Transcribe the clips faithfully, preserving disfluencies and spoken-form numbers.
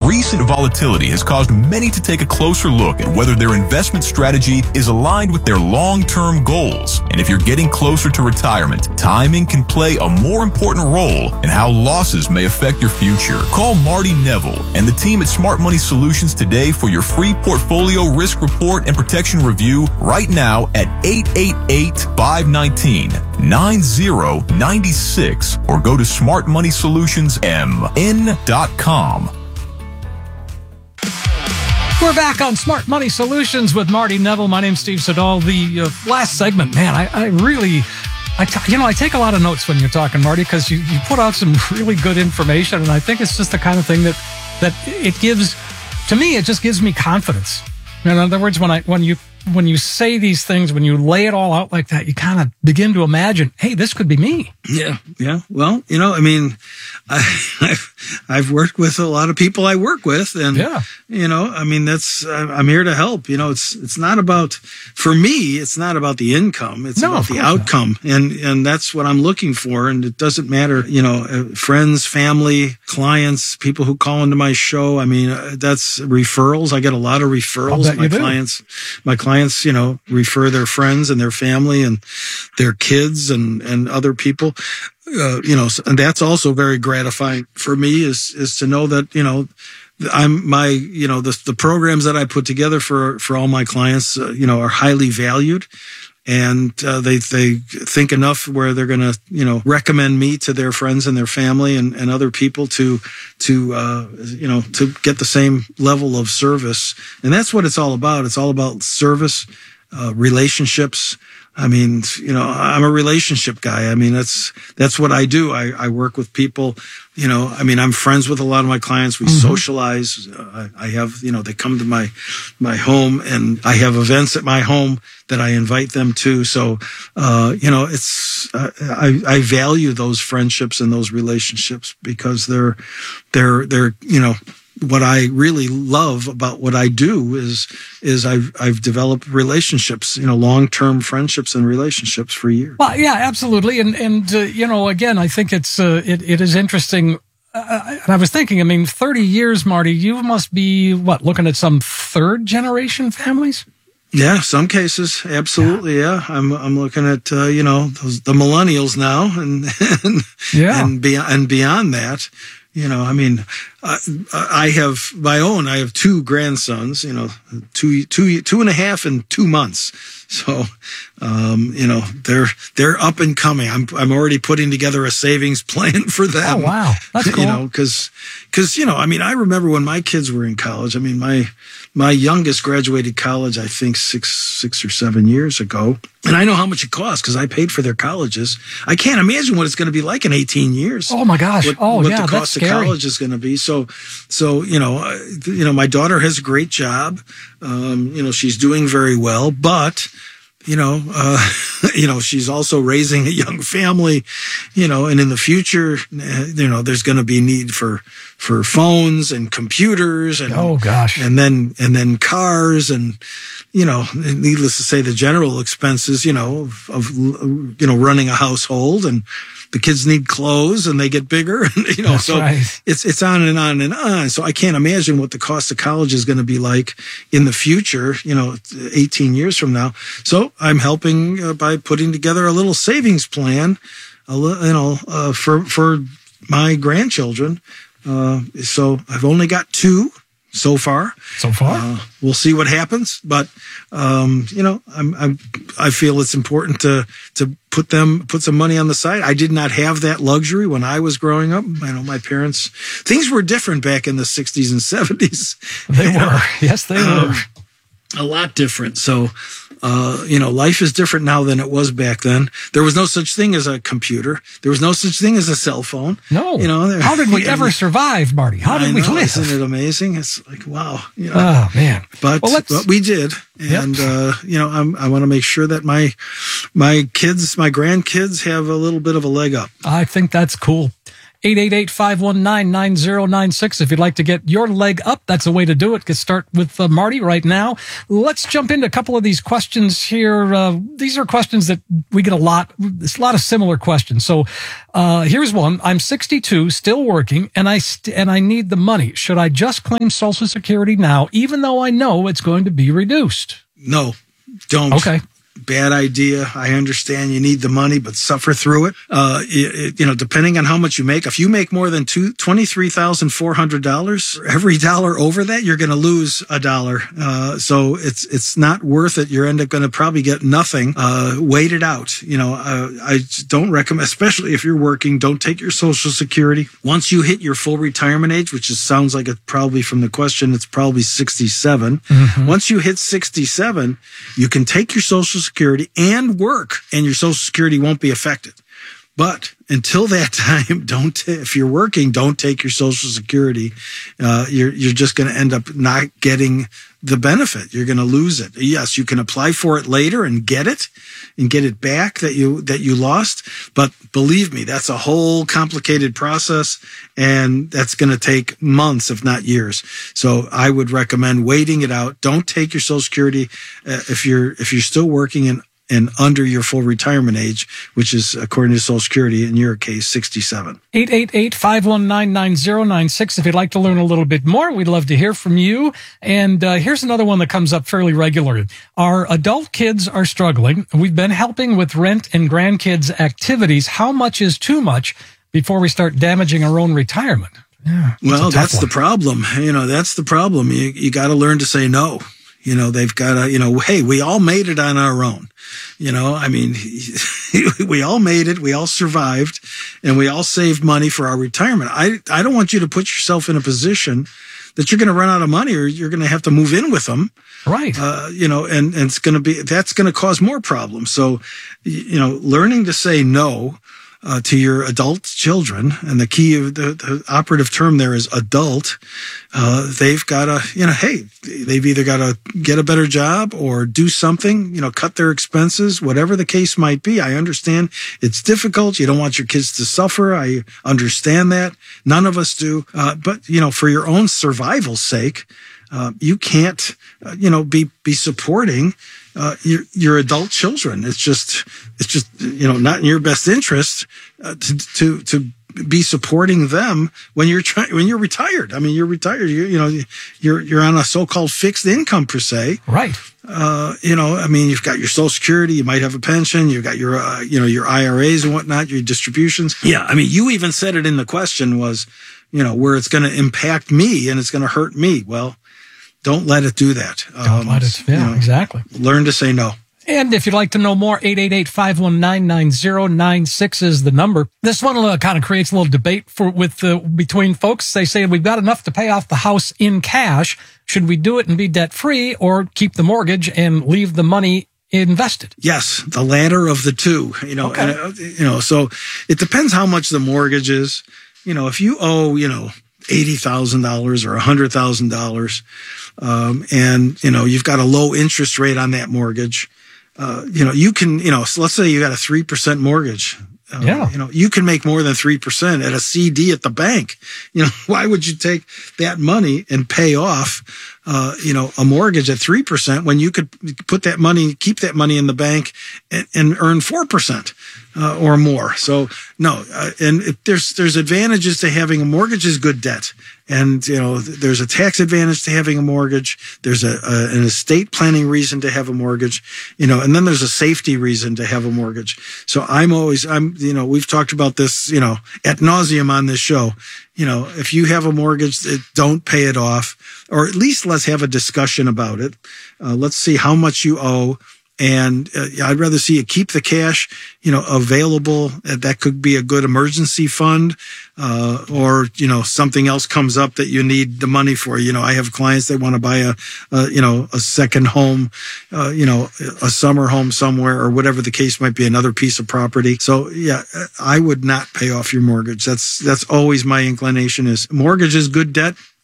Recent volatility has caused many to take a closer look at whether their investment strategy is aligned with their long-term goals. And if you're getting closer to retirement, timing can play a more important role in how losses may affect your future. Call Marty Neville and the team at Smart Money Solutions today for your free portfolio risk report and protection review right now at eight eight eight, five one nine, nine zero nine six or go to smart money solutions m n dot com. We're back on Smart Money Solutions with Marty Neville. My name's Steve Siddall. The uh, last segment, man, I, I really, I t- you know, I take a lot of notes when you're talking, Marty, because you, you put out some really good information, and I think it's just the kind of thing that that it gives, to me, it just gives me confidence. In other words, when I when you when you say these things, when you lay it all out like that, you kind of begin to imagine, hey, this could be me. Yeah, yeah. Well, you know, I mean, I, I've, I've worked with a lot of people I work with, and yeah. you know, I mean, that's I'm here to help. You know, it's it's not about for me. It's not about the income. It's no, about the outcome, not. and and that's what I'm looking for. And it doesn't matter, you know, uh, friends, family, clients, people who call into my show. I mean, uh, that's referrals. I get a lot of referrals. My clients, my clients. Clients, you know, refer their friends and their family and their kids and, and other people, uh, you know, and that's also very gratifying for me is, is to know that, you know, I'm my, you know, the, the programs that I put together for, for all my clients, uh, you know, are highly valued. And uh, they they think enough where they're going to, you know, recommend me to their friends and their family and, and other people to, to uh, you know, to get the same level of service. And that's what it's all about. It's all about service, uh, relationships. I mean, you know, I'm a relationship guy. I mean, that's that's what I do. I, I work with people. You know, I mean, I'm friends with a lot of my clients. We mm-hmm. socialize. Uh, I, I have, you know, they come to my my home, and I have events at my home that I invite them to. So, uh, you know, it's uh, I, I value those friendships and those relationships because they're they're they're you know. What I really love about what I do is is I've I've developed relationships, you know, long-term friendships and relationships for years. Well, yeah, absolutely, and and uh, you know, again, I think it's uh, it it is interesting. Uh, and I was thinking, I mean, thirty years, Marty, you must be what looking at some third generation families. Yeah, some cases, absolutely. Yeah, yeah. I'm I'm looking at uh, you know those, the millennials now, and and yeah. and beyond and beyond that. You know, I mean, I, I have my own. I have two grandsons. You know, two, two, two and a half and two months. So, um, you know, they're they're up and coming. I'm I'm already putting together a savings plan for them. Oh wow, that's cool. You know, because because you know, I mean, I remember when my kids were in college. I mean, my my youngest graduated college, I think six six or seven years ago, and I know how much it costs because I paid for their colleges. I can't imagine what it's going to be like in eighteen years. Oh my gosh! What, oh what yeah, the cost that's of scary. college is going to be. So, so you know, uh, you know, my daughter has a great job. Um, you know, she's doing very well, but. You know, uh, you know, she's also raising a young family, you know, and in the future, you know, there's going to be need for, for phones and computers and, oh gosh, and then, and then cars and, you know, needless to say, the general expenses, you know, of, of you know, running a household, and the kids need clothes and they get bigger, and, you know, That's so right. it's, it's on and on and on. So I can't imagine what the cost of college is going to be like in the future, you know, eighteen years from now. So I'm helping uh, by putting together a little savings plan, a li- you know, uh, for, for my grandchildren. Uh, so I've only got two. So far, so far, uh, we'll see what happens. But um, you know, I'm, I'm, I feel it's important to to put them put some money on the side. I did not have that luxury when I was growing up. I know my parents. Things were different back in the sixties and seventies. They were, yes, they um, were a lot different. So. Uh, you know, life is different now than it was back then. There was no such thing as a computer. There was no such thing as a cell phone. No. You know, there, how did we ever survive, Marty? How did I we know, live? Isn't it amazing? It's like, wow. You know, oh, man. But, well, but we did. And, yep. uh, you know, I'm, I want to make sure that my, my kids, my grandkids have a little bit of a leg up. I think that's cool. eight eight eight, five one nine, nine zero nine six. If you'd like to get your leg up, that's a way to do it. Get start with uh, Marty right now. Let's jump into a couple of these questions here. Uh, these are questions that we get a lot. There's a lot of similar questions. So uh, here's one. I'm sixty-two, still working, and I st- and I need the money. Should I just claim Social Security now, even though I know it's going to be reduced? No, don't. Okay. Bad idea. I understand you need the money, but suffer through it. Uh, it, you know, depending on how much you make, if you make more than two, twenty-three thousand four hundred dollars, every dollar over that, you're going to lose a dollar. Uh, so it's, it's not worth it. You're end up going to probably get nothing. Uh, wait it out. You know, uh, I don't recommend, especially if you're working, don't take your Social Security. Once you hit your full retirement age, which is, sounds like it probably from the question, it's probably sixty-seven. Mm-hmm. Once you hit sixty-seven, you can take your Social Security and work, and your Social Security won't be affected. But until that time, don't t- if you're working, don't take your Social Security. Uh, you're you're just going to end up not getting the benefit. You're going to lose it. Yes, you can apply for it later and get it and get it back that you that you lost. But believe me, that's a whole complicated process, and that's going to take months, if not years. So I would recommend waiting it out. Don't take your Social Security uh, if you're if you're still working and and under your full retirement age, which is, according to Social Security, in your case, sixty-seven. eight eight eight, five one nine, nine zero nine six. If you'd like to learn a little bit more, we'd love to hear from you. And uh, here's another one that comes up fairly regularly. Our adult kids are struggling. We've been helping with rent and grandkids' activities. How much is too much before we start damaging our own retirement? Yeah, well, that's one. The problem. You know, that's the problem. You, you got to learn to say no. You know, they've got to, you know, hey, we all made it on our own. You know, I mean, we all made it. We all survived, and we all saved money for our retirement. I, I don't want you to put yourself in a position that you're going to run out of money, or you're going to have to move in with them. Right. Uh, you know, and, and it's going to be, that's going to cause more problems. So, you know, learning to say no Uh, to your adult children, and the key of the, the operative term there is adult. Uh, they've got to, you know, hey, they've either got to get a better job or do something, you know, cut their expenses, whatever the case might be. I understand it's difficult. You don't want your kids to suffer. I understand that. None of us do. Uh, but, you know, for your own survival's sake, uh, you can't, uh, you know, be, be supporting Uh, your, your adult children. It's just, it's just, you know, not in your best interest uh, to, to, to be supporting them when you're trying, when you're retired. I mean, you're retired, you, you know, you're, you're on a so-called fixed income per se. Right. Uh, you know, I mean, you've got your Social Security, you might have a pension, you've got your, uh, you know, your I R As and whatnot, your distributions. Yeah. I mean, you even said it in the question was, you know, where it's going to impact me and it's going to hurt me. Well, don't let it do that. Don't um, let it. Yeah, you know, exactly. Learn to say no. And if you'd like to know more, eight eight eight, five one nine, nine zero nine six is the number. This one uh, kind of creates a little debate for with uh, between folks. They say we've got enough to pay off the house in cash. Should we do it and be debt free, or keep the mortgage and leave the money invested? Yes, the latter of the two. You know, okay. and, uh, you know, so it depends how much the mortgage is. You know, if you owe, you know, eighty thousand dollars or one hundred thousand dollars, um, and, you know, you've got a low interest rate on that mortgage, uh, you know, you can, you know, so let's say you got a three percent mortgage. Uh, yeah. You know, you can make more than three percent at a C D at the bank. You know, why would you take that money and pay off, uh, you know, a mortgage at three percent when you could put that money, keep that money in the bank and, and earn four percent? Uh, or more. So no, uh, and it, there's there's advantages to having a mortgage is good debt, and you know there's a tax advantage to having a mortgage. There's a, a an estate planning reason to have a mortgage, you know, and then there's a safety reason to have a mortgage. So I'm always I'm you know we've talked about this you know ad nauseum on this show. You know, if you have a mortgage, don't pay it off, or at least let's have a discussion about it. Uh, let's see how much you owe. And uh, I'd rather see you keep the cash, you know, available. That could be a good emergency fund, uh, or, you know, something else comes up that you need the money for. You know, I have clients that want to buy a, a, you know, a second home, uh, you know, a summer home somewhere or whatever the case might be, another piece of property. So yeah, I would not pay off your mortgage. That's, that's always my inclination is mortgage is good debt.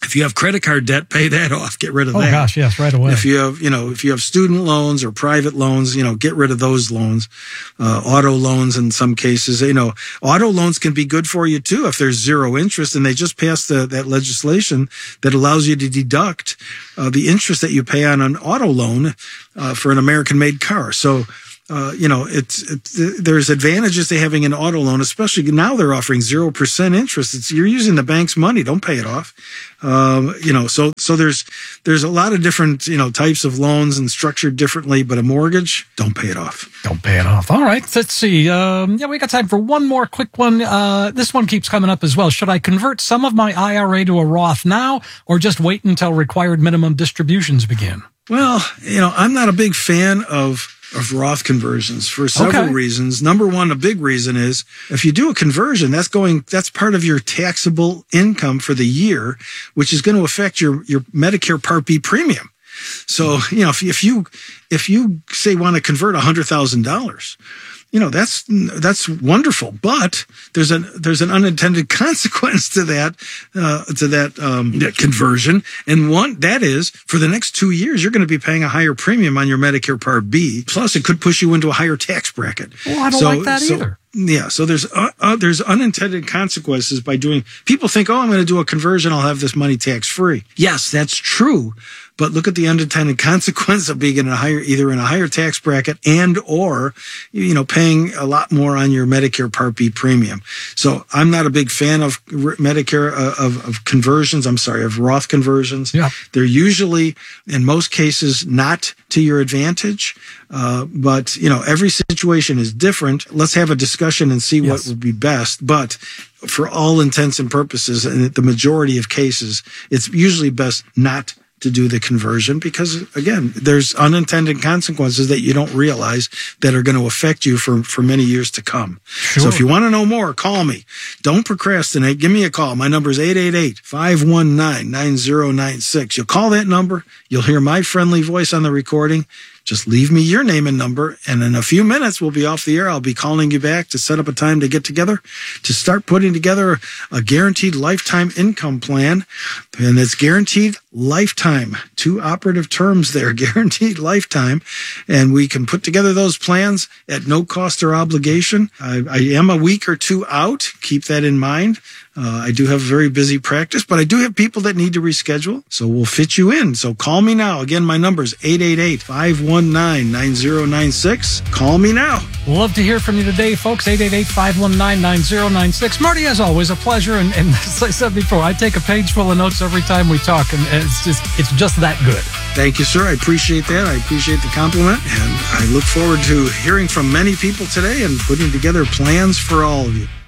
If you have credit card debt, pay that off. Get rid of oh, that. Oh gosh, yes, right away. If you have, you know, if you have student loans or private loans, you know, get rid of those loans. Uh, auto loans in some cases, you know, auto loans can be good for you too if there's zero interest, and they just passed the, that legislation that allows you to deduct uh, the interest that you pay on an auto loan uh, for an American-made car. So. Uh, you know, it's, it's, there's advantages to having an auto loan, especially now they're offering zero percent interest. It's, you're using the bank's money. Don't pay it off. Um, you know, so, so there's, there's a lot of different, you know, types of loans and structured differently, but a mortgage, don't pay it off. Don't pay it off. All right. Let's see. Um, yeah, we got time for one more quick one. Uh, this one keeps coming up as well. Should I convert some of my I R A to a Roth now or just wait until required minimum distributions begin? Well, you know, I'm not a big fan of, of Roth conversions for several okay. reasons. Number one, a big reason is if you do a conversion, that's going, that's part of your taxable income for the year, which is going to affect your, your Medicare Part B premium. So, you know, if, if you, if you say want to convert a hundred thousand dollars, you know, that's, that's wonderful, but there's an, there's an unintended consequence to that, uh, to that, um, that conversion. And one, that is for the next two years, you're going to be paying a higher premium on your Medicare Part B. Plus it could push you into a higher tax bracket. Well, I don't so, like that so, either. Yeah. So there's, uh, uh, there's unintended consequences by doing, people think, oh, I'm going to do a conversion. I'll have this money tax free. Yes, that's true. But look at the unintended consequence of being in a higher, either in a higher tax bracket and or, you know, paying a lot more on your Medicare Part B premium. So I'm not a big fan of Medicare, uh, of, of conversions. I'm sorry, of Roth conversions. Yeah. They're usually, in most cases, not to your advantage. Uh, but, you know, every situation is different. Let's have a discussion and see yes. what would be best. But for all intents and purposes, and the majority of cases, it's usually best not to do the conversion because, again, there's unintended consequences that you don't realize that are going to affect you for, for many years to come. Sure. So if you want to know more, call me. Don't procrastinate. Give me a call. My number is eight eight eight, five one nine, nine zero nine six. You'll call that number. You'll hear my friendly voice on the recording. Just leave me your name and number, and in a few minutes, we'll be off the air. I'll be calling you back to set up a time to get together, to start putting together a guaranteed lifetime income plan. And it's guaranteed lifetime. Two operative terms there, guaranteed lifetime. And we can put together those plans at no cost or obligation. I, I am a week or two out. Keep that in mind. Uh, I do have a very busy practice, but I do have people that need to reschedule, so we'll fit you in. So call me now. Again, my number is eight eight eight, five one nine, nine zero nine six. Call me now. Love to hear from you today, folks. eight eight eight, five one nine, nine zero nine six. Marty, as always, a pleasure. And, and as I said before, I take a page full of notes every time we talk, and it's just, it's just that good. Thank you, sir. I appreciate that. I appreciate the compliment, and I look forward to hearing from many people today and putting together plans for all of you.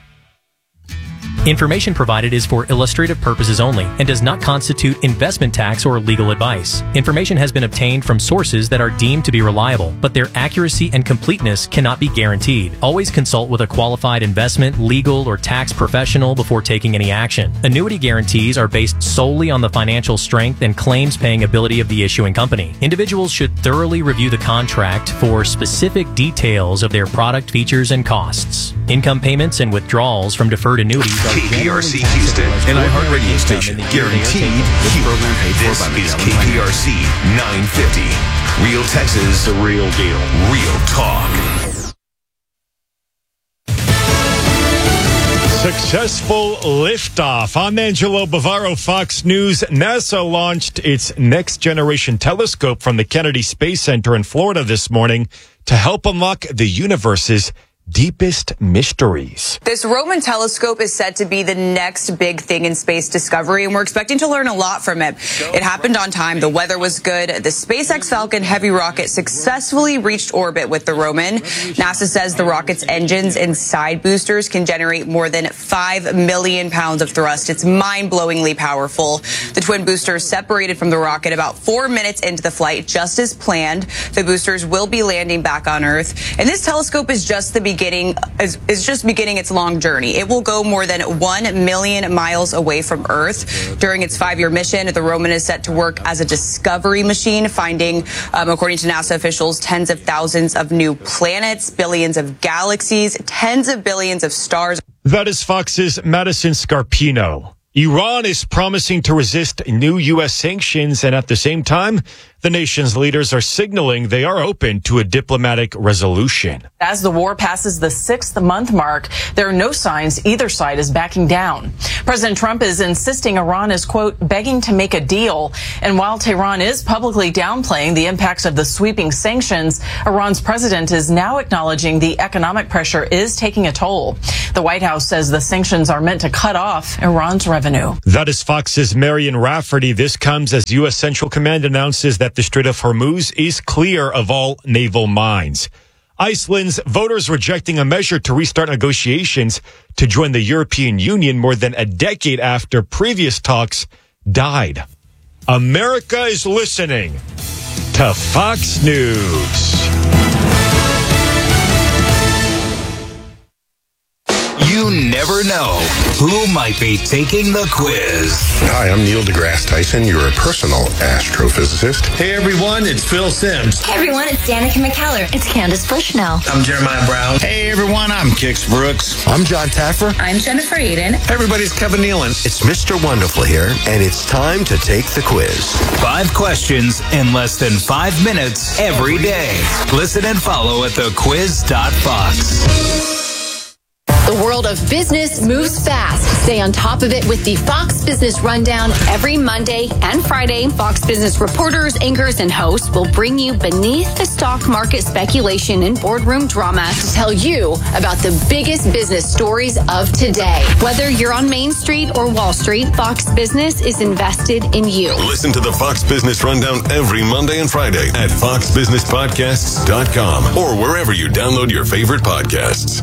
Information provided is for illustrative purposes only and does not constitute investment tax or legal advice. Information has been obtained from sources that are deemed to be reliable, but their accuracy and completeness cannot be guaranteed. Always consult with a qualified investment, legal, or tax professional before taking any action. Annuity guarantees are based solely on the financial strength and claims-paying ability of the issuing company. Individuals should thoroughly review the contract for specific details of their product features and costs. Income payments and withdrawals from deferred annuities are K P R C Houston, an iHeartRadio station, guaranteed huge. This is K P R C nine fifty. Real Texas, the real deal, real talk. Successful liftoff. I'm Angelo Bavaro, Fox News. NASA launched its next generation telescope from the Kennedy Space Center in Florida this morning to help unlock the universe's deepest mysteries. This Roman telescope is said to be the next big thing in space discovery, and we're expecting to learn a lot from it. It happened on time. The weather was good. The SpaceX Falcon Heavy rocket successfully reached orbit with the Roman. NASA says the rocket's engines and side boosters can generate more than five million pounds of thrust. It's mind-blowingly powerful. The twin boosters separated from the rocket about four minutes into the flight, just as planned. The boosters will be landing back on Earth, and this telescope is just the beginning. Beginning, is, is just beginning its long journey. It will go more than one million miles away from Earth. During its five-year mission, the Roman is set to work as a discovery machine, finding, um, according to NASA officials, tens of thousands of new planets, billions of galaxies, tens of billions of stars. That is Fox's Madison Scarpino. Iran is promising to resist new U S sanctions, and at the same time, the nation's leaders are signaling they are open to a diplomatic resolution. As the war passes the sixth month mark, there are no signs either side is backing down. President Trump is insisting Iran is, quote, begging to make a deal. And while Tehran is publicly downplaying the impacts of the sweeping sanctions, Iran's president is now acknowledging the economic pressure is taking a toll. The White House says the sanctions are meant to cut off Iran's revenue. That is Fox's Marion Rafferty. This comes as U S Central Command announces that the Strait of Hormuz is clear of all naval mines. Iceland's voters rejecting a measure to restart negotiations to join the European Union more than a decade after previous talks died. America is listening to Fox News. You never know who might be taking the quiz. Hi, I'm Neil deGrasse Tyson, your personal astrophysicist. Hey everyone, it's Phil Simms. Hey everyone, it's Danica McKellar. It's Candace Bushnell. I'm Jeremiah Brown. Hey everyone, I'm Kix Brooks. I'm John Taffer. I'm Jennifer Aiden. Hey everybody, it's Kevin Nealon. It's Mister Wonderful here, and it's time to take the quiz. Five questions in less than five minutes every day. Listen and follow at the quiz dot fox. The world of business moves fast. Stay on top of it with the Fox Business Rundown. Every Monday and Friday, Fox Business reporters, anchors, and hosts will bring you beneath the stock market speculation and boardroom drama to tell you about the biggest business stories of today. Whether you're on Main Street or Wall Street, Fox Business is invested in you. Listen to the Fox Business Rundown every Monday and Friday at fox business podcasts dot com or wherever you download your favorite podcasts.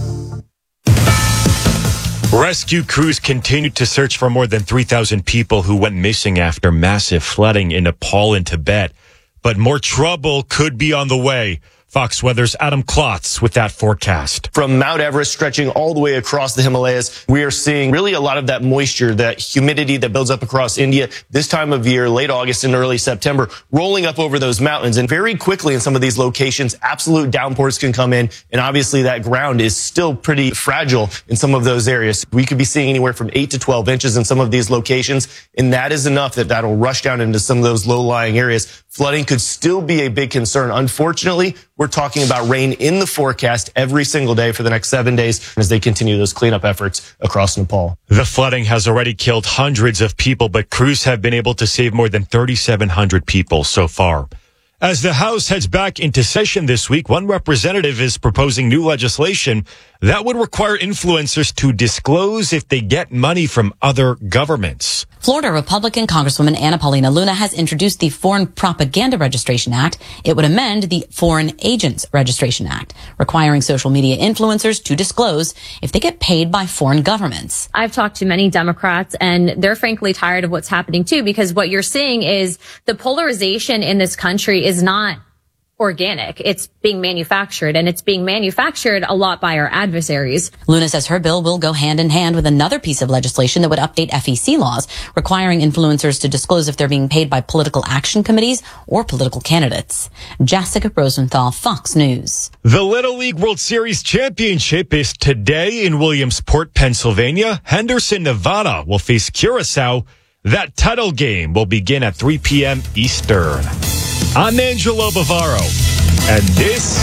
Rescue crews continued to search for more than three thousand people who went missing after massive flooding in Nepal and Tibet. But more trouble could be on the way. Fox Weather's Adam Klotz with that forecast. From Mount Everest stretching all the way across the Himalayas, we are seeing really a lot of that moisture, that humidity that builds up across India this time of year, late August and early September, rolling up over those mountains. And very quickly in some of these locations, absolute downpours can come in. And obviously that ground is still pretty fragile in some of those areas. We could be seeing anywhere from eight to twelve inches in some of these locations. And that is enough that that'll rush down into some of those low-lying areas. Flooding could still be a big concern. Unfortunately, we're talking about rain in the forecast every single day for the next seven days as they continue those cleanup efforts across Nepal. The flooding has already killed hundreds of people, but crews have been able to save more than thirty-seven hundred people so far. As the House heads back into session this week, one representative is proposing new legislation that would require influencers to disclose if they get money from other governments. Florida Republican Congresswoman Anna Paulina Luna has introduced the Foreign Propaganda Registration Act. It would amend the Foreign Agents Registration Act, requiring social media influencers to disclose if they get paid by foreign governments. I've talked to many Democrats, and they're frankly tired of what's happening too, because what you're seeing is the polarization in this country is not organic. It's being manufactured, and it's being manufactured a lot by our adversaries. Luna says her bill will go hand in hand with another piece of legislation that would update F E C laws, requiring influencers to disclose if they're being paid by political action committees or political candidates. Jessica Rosenthal, Fox News. The Little League World Series Championship is today in Williamsport, Pennsylvania. Henderson, Nevada will face Curacao. That title game will begin at three p.m. Eastern. I'm Angelo Bavaro, and this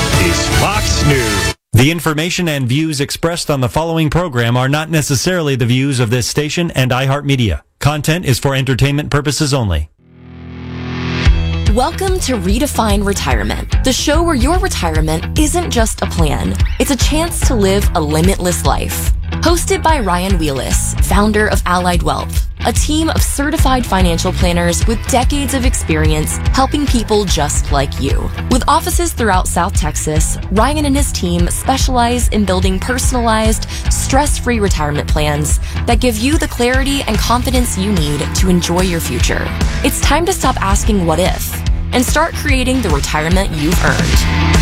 is Fox News. The information and views expressed on the following program are not necessarily the views of this station and iHeartMedia. Content is for entertainment purposes only. Welcome to Redefine Retirement, the show where your retirement isn't just a plan. It's a chance to live a limitless life. Hosted by Ryan Wheelis, founder of Allied Wealth, a team of certified financial planners with decades of experience helping people just like you. With offices throughout South Texas, Ryan and his team specialize in building personalized, stress-free retirement plans that give you the clarity and confidence you need to enjoy your future. It's time to stop asking what if and start creating the retirement you've earned.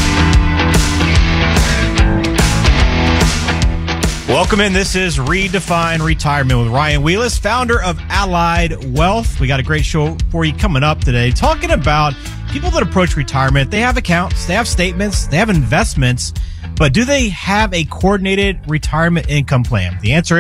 Welcome in. This is Redefine Retirement with Ryan Wheelis, founder of Allied Wealth. We got a great show for you coming up today, talking about people that approach retirement. They have accounts, they have statements, they have investments, but do they have a coordinated retirement income plan? The answer is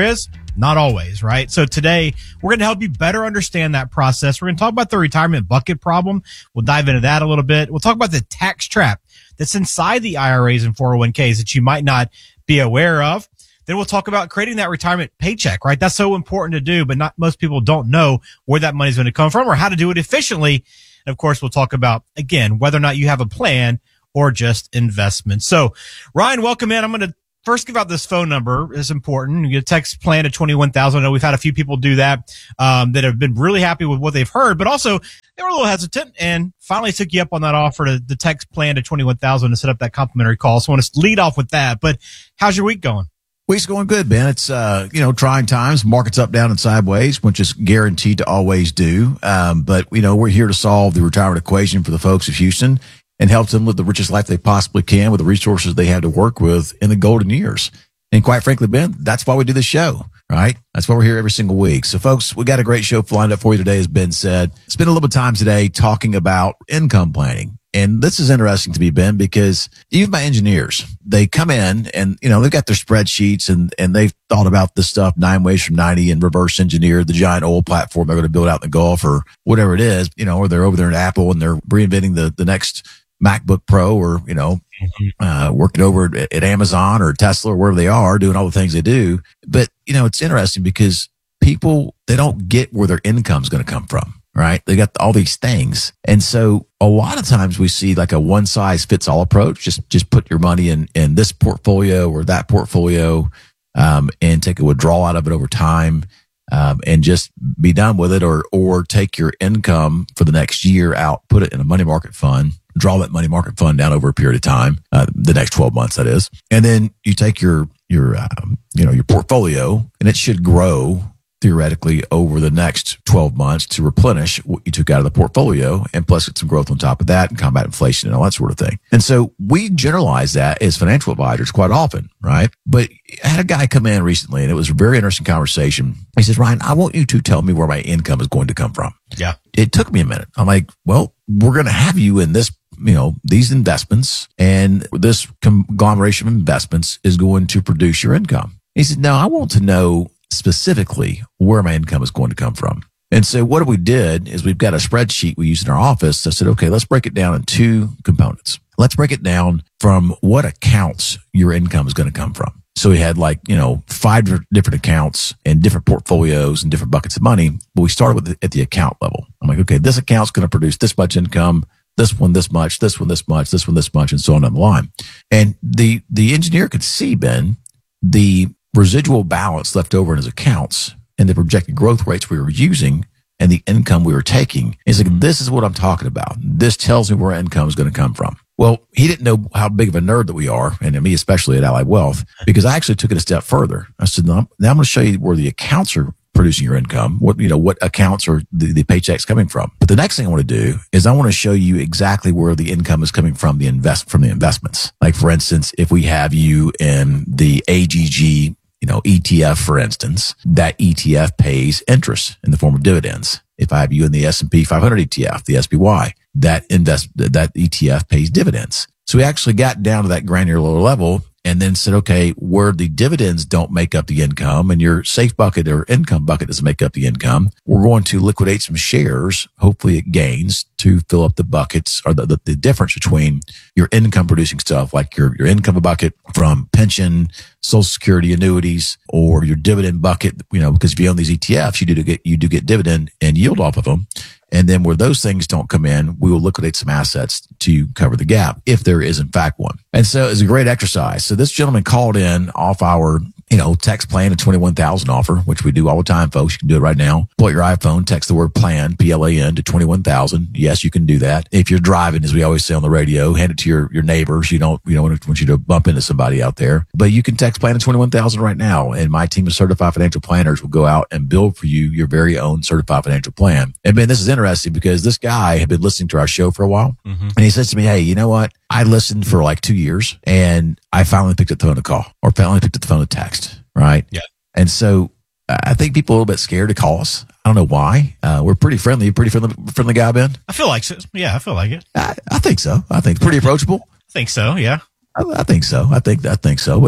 Not always, right? So today we're going to help you better understand that process. We're going to talk about the retirement bucket problem. We'll dive into that a little bit. We'll talk about the tax trap that's inside the I R As and four oh one k's that you might not be aware of. Then we'll talk about creating that retirement paycheck, right? That's so important to do, but not most people don't know where that money is going to come from or how to do it efficiently. And of course, we'll talk about, again, whether or not you have a plan or just investment. So Ryan, welcome in. I'm going to first give out this phone number. It's important. You get a text plan to twenty-one thousand. I know we've had a few people do that, um, that have been really happy with what they've heard, but also they were a little hesitant and finally took you up on that offer to the text plan to twenty-one thousand to set up that complimentary call. So I want to lead off with that, but how's your week going? Week's going good, Ben. It's, uh, you know, trying times, markets up, down, and sideways, which is guaranteed to always do. Um, but, you know, we're here to solve the retirement equation for the folks of Houston and help them live the richest life they possibly can with the resources they have to work with in the golden years. And quite frankly, Ben, that's why we do this show, right? That's why we're here every single week. So folks, we got a great show lined up for you today, as Ben said. Spend a little bit of time today talking about income planning. And this is interesting to me, Ben, because even my engineers, they come in and, you know, they've got their spreadsheets and, and they've thought about this stuff nine ways from ninety and reverse engineered the giant oil platform they're going to build out in the Gulf or whatever it is, you know, or they're over there at Apple and they're reinventing the, the next MacBook Pro or, you know, uh, working over at, at Amazon or Tesla or wherever they are doing all the things they do. But, you know, it's interesting because people, they don't get where their income is going to come from, right? They got all these things. And so a lot of times we see like a one size fits all approach. Just, just put your money in, in this portfolio or that portfolio, um, and take a withdrawal out of it over time. Um, and just be done with it, or, or take your income for the next year out, put it in a money market fund, draw that money market fund down over a period of time, uh, the next twelve months, that is. And then you take your, your, um, you know, your portfolio and it should grow theoretically over the next twelve months to replenish what you took out of the portfolio and plus get some growth on top of that and combat inflation and all that sort of thing. And so we generalize that as financial advisors quite often, right? But I had a guy come in recently and it was a very interesting conversation. He says, Ryan, I want you to tell me where my income is going to come from. Yeah. It took me a minute. I'm like, well, we're going to have you in this, you know, these investments, and this conglomeration of investments is going to produce your income. He said, no, I want to know specifically where my income is going to come from. And so what we did is we've got a spreadsheet we use in our office. I said, okay, let's break it down in two components. Let's break it down from what accounts your income is going to come from. So we had like, you know, five different accounts and different portfolios and different buckets of money. But we started with the, at the account level. I'm like, okay, this account's going to produce this much income, this one this much, this one this much, this one this much, and so on down the line. And the, the engineer could see, Ben, the residual balance left over in his accounts and the projected growth rates we were using and the income we were taking. He's like, this is what I'm talking about. This tells me where income is going to come from. Well, he didn't know how big of a nerd that we are, and me especially at Allied Wealth, because I actually took it a step further. I said, now I'm, now I'm going to show you where the accounts are producing your income, what, you know, what accounts are the, the paychecks coming from. But the next thing I want to do is I want to show you exactly where the income is coming from, the invest from the investments. Like for instance, if we have you in the A G G, you know, E T F, for instance, that E T F pays interest in the form of dividends. If I have you in the S and P five hundred E T F, the S P Y, that invest, that E T F pays dividends. So we actually got down to that granular level and then said, okay, where the dividends don't make up the income and your safe bucket or income bucket doesn't make up the income, we're going to liquidate some shares, hopefully it gains, to fill up the buckets or the, the, the difference between your income producing stuff, like your, your income bucket from pension, Social Security, annuities, or your dividend bucket, you know, because if you own these E T Fs, you do get, you do get dividend and yield off of them. And then where those things don't come in, we will liquidate some assets to cover the gap, if there is in fact one. And so it's a great exercise. So this gentleman called in off our, you know, text plan, a twenty-one thousand offer, which we do all the time, folks. You can do it right now. Pull out your iPhone, text the word plan, P L A N, to twenty-one thousand. Yes, you can do that. If you're driving, as we always say on the radio, hand it to your, your neighbors. You don't, you don't want you to bump into somebody out there, but you can text plan to twenty-one thousand right now. And my team of certified financial planners will go out and build for you your very own certified financial plan. And Ben, this is interesting because this guy had been listening to our show for a while, mm-hmm. and he says to me, hey, you know what? I listened for like two years and I finally picked up the phone to call, or finally picked up the phone to text. Right. Yeah. And so I think people are a little bit scared to call us. I don't know why. Uh, we're pretty friendly, pretty friendly, friendly guy, Ben. I feel like so. Yeah, I feel like it. I, I think so. I think pretty approachable. I think so. Yeah. I, I think so. I think, I think so. But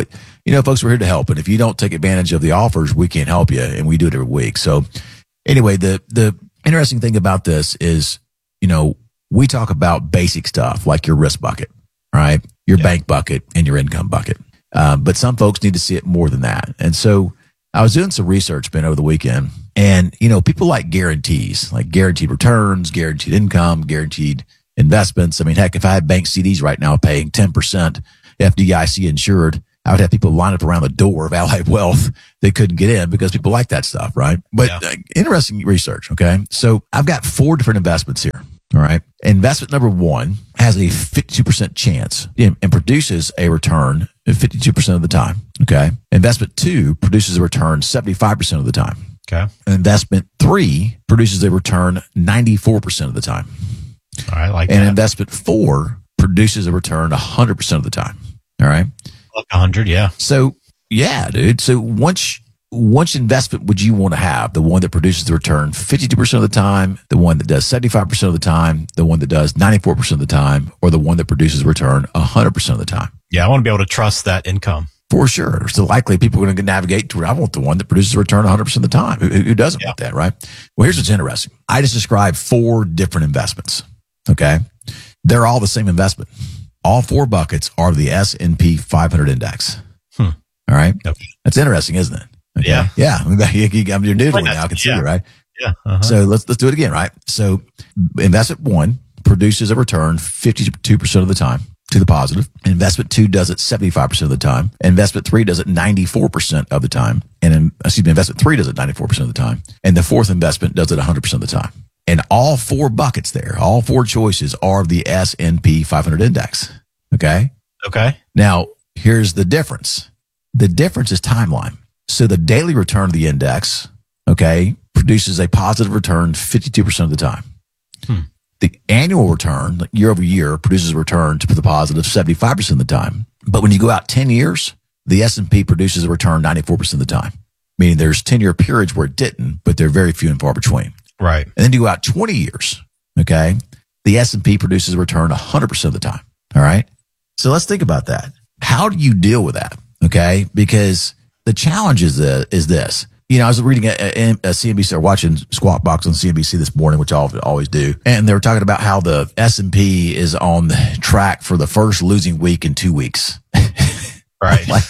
you know, folks, we're here to help. And if you don't take advantage of the offers, we can't help you. And we do it every week. So anyway, the, the interesting thing about this is, you know, we talk about basic stuff like your risk bucket, right? Your yeah. bank bucket and your income bucket. Um, but some folks need to see it more than that. And so I was doing some research, Ben, over the weekend, and, you know, people like guarantees, like guaranteed returns, guaranteed income, guaranteed investments. I mean, heck, if I had bank C Ds right now paying ten percent F D I C insured, I would have people line up around the door of Allied Wealth. They couldn't get in because people like that stuff, right? But yeah. uh, interesting research, okay? So I've got four different investments here, all right? Investment number one has a fifty-two percent chance and produces a return fifty-two percent of the time, okay? Investment two produces a return seventy-five percent of the time. Okay. Investment three produces a return ninety-four percent of the time. All right, I like and that. investment four produces a return one hundred percent of the time. All right. Like one hundred, yeah. So, yeah, dude. So, once, which investment would you want to have? The one that produces the return fifty-two percent of the time, the one that does seventy-five percent of the time, the one that does ninety-four percent of the time, or the one that produces a return one hundred percent of the time? Yeah, I want to be able to trust that income. For sure. So likely people are going to navigate to, I want the one that produces a return one hundred percent of the time. Who, who doesn't yeah. want that, right? Well, here's what's interesting. I just described four different investments, okay? They're all the same investment. All four buckets are the S and P five hundred index. Hmm. All right? Okay. That's interesting, isn't it? Okay. Yeah. Yeah. You're new to it now. I can see yeah. it, right? Yeah. Uh-huh. So let's let's do it again, right? So investment one produces a return fifty-two percent of the time to the positive. Investment two does it seventy-five percent of the time. Investment three does it ninety-four percent of the time. And in, excuse me, investment three does it ninety-four percent of the time. And the fourth investment does it one hundred percent of the time. And all four buckets there, all four choices are the S and P five hundred index. Okay? Okay. Now, here's the difference. The difference is timeline. So the daily return of the index, okay, produces a positive return fifty-two percent of the time. Hmm. The annual return, like year over year, produces a return to the positive seventy-five percent of the time. But when you go out ten years, the S and P produces a return ninety-four percent of the time, meaning there's ten-year periods where it didn't, but they're very few and far between. Right. And then you go out twenty years, okay, the S and P produces a return one hundred percent of the time, all right? So let's think about that. How do you deal with that, okay? Because the challenge is, uh, is this. You know, I was reading a, a, a C N B C or watching Squawk Box on C N B C this morning, which I always do. And they were talking about how the S and P is on the track for the first losing week in two weeks. Right. Like,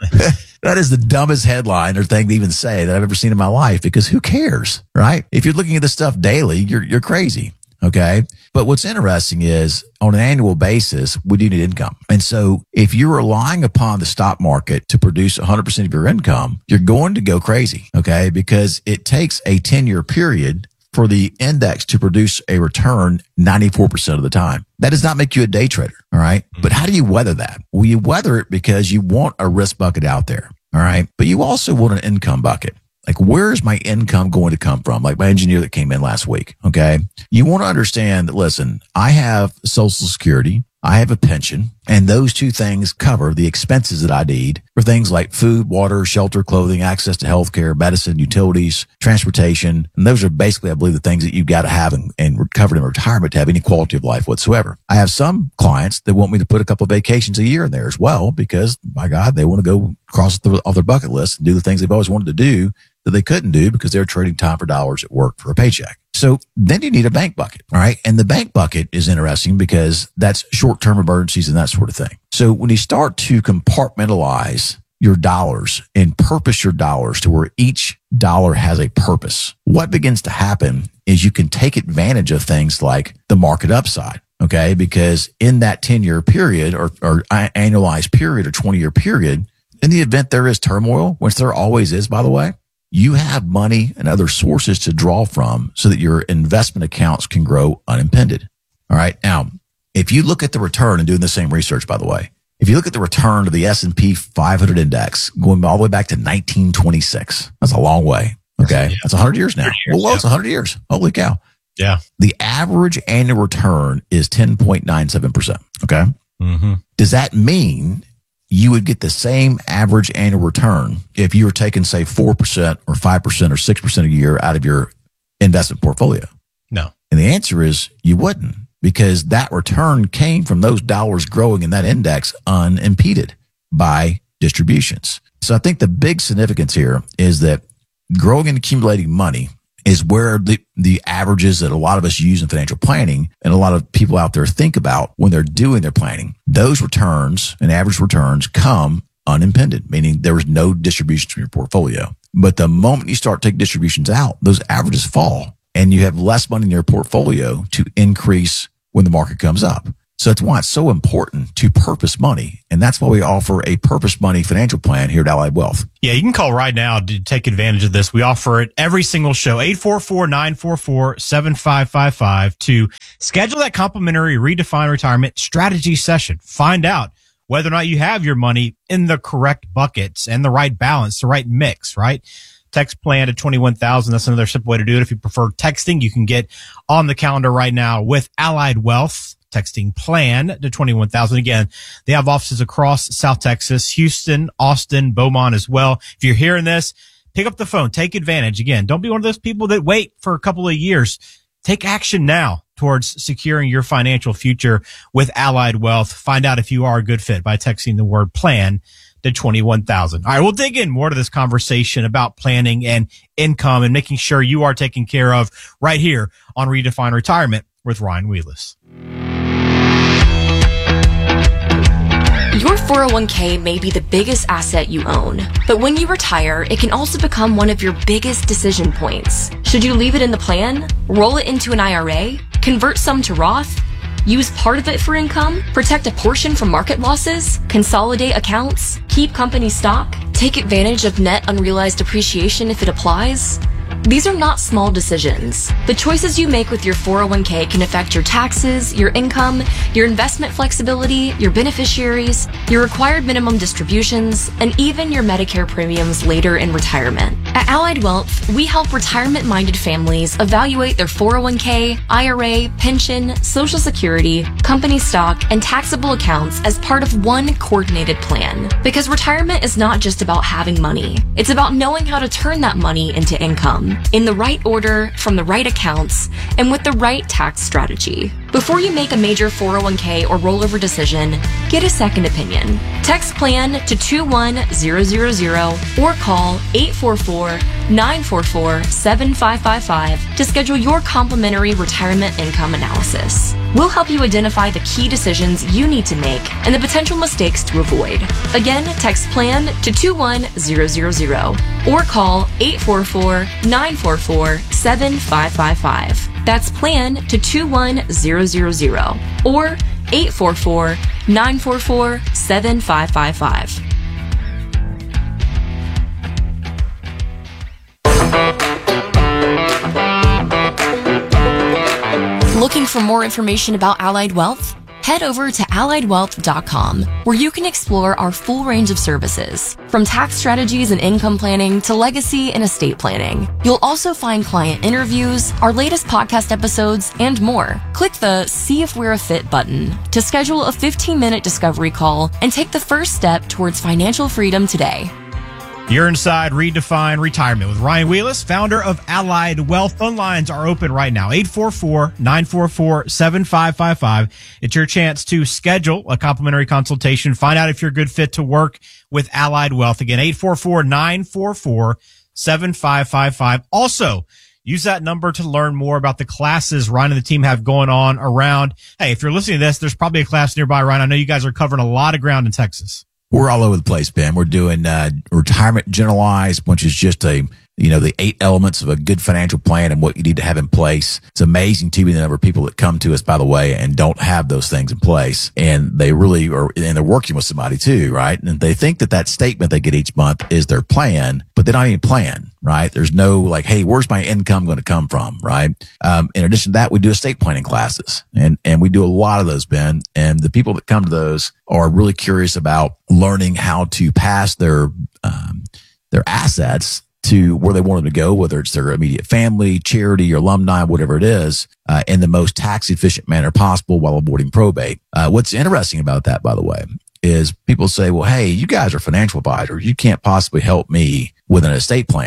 that is the dumbest headline or thing to even say that I've ever seen in my life, because who cares, right? If you're looking at this stuff daily, you're, you're crazy. Okay. But what's interesting is on an annual basis, we do need income. And so if you're relying upon the stock market to produce one hundred percent of your income, you're going to go crazy. Okay. Because it takes a ten year period for the index to produce a return ninety-four percent of the time. That does not make you a day trader. All right. Mm-hmm. But how do you weather that? Well, you weather it because you want a risk bucket out there. All right. But you also want an income bucket. Like, where's my income going to come from? Like my engineer that came in last week. Okay. You want to understand that, listen, I have Social Security, I have a pension, and those two things cover the expenses that I need for things like food, water, shelter, clothing, access to healthcare, medicine, utilities, transportation. And those are basically, I believe, the things that you've got to have and, and covered in retirement to have any quality of life whatsoever. I have some clients that want me to put a couple of vacations a year in there as well, because, my God, they want to go across the, off their bucket list and do the things they've always wanted to do that they couldn't do because they're trading time for dollars at work for a paycheck. So then you need a bank bucket, all right? And the bank bucket is interesting because that's short-term emergencies and that sort of thing. So when you start to compartmentalize your dollars and purpose your dollars to where each dollar has a purpose, what begins to happen is you can take advantage of things like the market upside, okay? Because in that ten-year period or, or annualized period or twenty-year period, in the event there is turmoil, which there always is, by the way, you have money and other sources to draw from so that your investment accounts can grow unimpeded. All right. Now, if you look at the return and doing the same research, by the way, if you look at the return of the S and P five hundred index going all the way back to nineteen twenty-six, that's a long way. Okay. Yeah. That's one hundred years now. one hundred years, well, yeah. It's one hundred years. Holy cow. Yeah. The average annual return is ten point nine seven percent. Okay. Mm-hmm. Does that mean you would get the same average annual return if you were taking, say, four percent or five percent or six percent a year out of your investment portfolio? No. And the answer is you wouldn't, because that return came from those dollars growing in that index unimpeded by distributions. So I think the big significance here is that growing and accumulating money is where the, the averages that a lot of us use in financial planning and a lot of people out there think about when they're doing their planning. Those returns and average returns come unimpeded, meaning there was no distributions from your portfolio. But the moment you start taking distributions out, those averages fall and you have less money in your portfolio to increase when the market comes up. So that's why it's so important to purpose money. And that's why we offer a purpose money financial plan here at Allied Wealth. Yeah, you can call right now to take advantage of this. We offer it every single show, eight four four, nine four four, seven five five five, to schedule that complimentary Redefine Retirement strategy session. Find out whether or not you have your money in the correct buckets and the right balance, the right mix, right? Text plan to twenty-one thousand. That's another simple way to do it. If you prefer texting, you can get on the calendar right now with Allied Wealth. Texting plan to twenty-one thousand. Again, they have offices across South Texas, Houston, Austin, Beaumont as well. If you're hearing this, pick up the phone. Take advantage. Again, don't be one of those people that wait for a couple of years. Take action now towards securing your financial future with Allied Wealth. Find out if you are a good fit by texting the word plan to twenty-one thousand. All right, we'll dig in more to this conversation about planning and income and making sure you are taken care of right here on Redefine Retirement with Ryan Wheeless. Your four oh one k may be the biggest asset you own, but when you retire, it can also become one of your biggest decision points. Should you leave it in the plan, roll it into an I R A, convert some to Roth, use part of it for income, protect a portion from market losses, consolidate accounts, keep company stock, take advantage of net unrealized appreciation if it applies? These are not small decisions. The choices you make with your four oh one k can affect your taxes, your income, your investment flexibility, your beneficiaries, your required minimum distributions, and even your Medicare premiums later in retirement. At Allied Wealth, we help retirement-minded families evaluate their four oh one k, I R A, pension, Social Security, company stock, and taxable accounts as part of one coordinated plan. Because retirement is not just about having money. It's about knowing how to turn that money into income, in the right order, from the right accounts, and with the right tax strategy. Before you make a major four oh one k or rollover decision, get a second opinion. Text PLAN to two one zero zero zero or call eight four four, nine four four, seven five five five to schedule your complimentary retirement income analysis. We'll help you identify the key decisions you need to make and the potential mistakes to avoid. Again, text PLAN to two one zero zero zero or call eight four four, nine four four, seven five five five. That's PLAN to two one zero zero zero or eight four four, nine four four, seven five five five. Looking for more information about Allied Wealth? Head over to allied wealth dot com, where you can explore our full range of services, from tax strategies and income planning to legacy and estate planning. You'll also find client interviews, our latest podcast episodes, and more. Click the See If We're a Fit button to schedule a fifteen minute discovery call and take the first step towards financial freedom today. You're inside Redefine Retirement with Ryan Wheeless, founder of Allied Wealth. Phone lines are open right now, eight four four, nine four four, seven five five five. It's your chance to schedule a complimentary consultation. Find out if you're a good fit to work with Allied Wealth. Again, eight four four, nine four four, seven five five five. Also, use that number to learn more about the classes Ryan and the team have going on around. Hey, if you're listening to this, there's probably a class nearby, Ryan. I know you guys are covering a lot of ground in Texas. We're all over the place, Ben. We're doing uh, retirement generalized, which is just a, you know, the eight elements of a good financial plan and what you need to have in place. It's amazing to me the number of people that come to us, by the way, and don't have those things in place. And they really are, and they're working with somebody too, right? And they think that that statement they get each month is their plan, but they don't even plan, right? There's no like, hey, where's my income going to come from, right? Um, in addition to that, we do estate planning classes, and, and we do a lot of those, Ben. And the people that come to those are really curious about learning how to pass their, um, their assets to where they want them to go, whether it's their immediate family, charity, or alumni, whatever it is, uh, in the most tax efficient manner possible while avoiding probate. Uh, what's interesting about that, by the way, is people say, well, hey, you guys are financial advisors. You can't possibly help me with an estate plan.